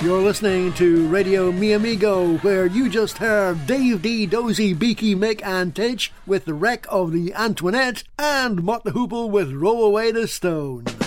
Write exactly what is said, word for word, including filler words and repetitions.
You're listening to Radio Mi Amigo, where you just heard Dave D, Dozy, Beaky, Mick and Titch with The Wreck of the Antoinette and Mott the Hoople with Roll Away the Stone.